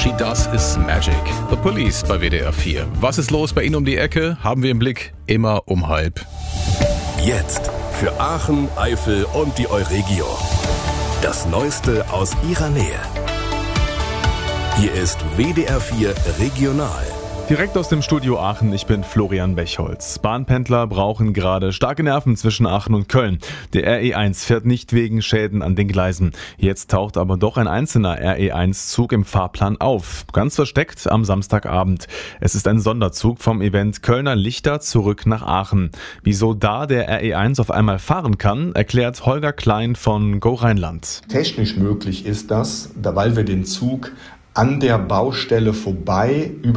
She Does Is Magic. The Police bei WDR 4. Was ist los bei Ihnen um die Ecke? Haben wir im Blick immer um 12:30. Jetzt für Aachen, Eifel und die Euregio. Das Neueste aus Ihrer Nähe. Hier ist WDR 4 Regional. Direkt aus dem Studio Aachen, ich bin Florian Bechholz. Bahnpendler brauchen gerade starke Nerven zwischen Aachen und Köln. Der RE1 fährt nicht wegen Schäden an den Gleisen. Jetzt taucht aber doch ein einzelner RE1-Zug im Fahrplan auf. Ganz versteckt am Samstagabend. Es ist ein Sonderzug vom Event Kölner Lichter zurück nach Aachen. Wieso da der RE1 auf einmal fahren kann, erklärt Holger Klein von Go Rheinland. Technisch möglich ist das, weil wir den Zug an der Baustelle vorbei über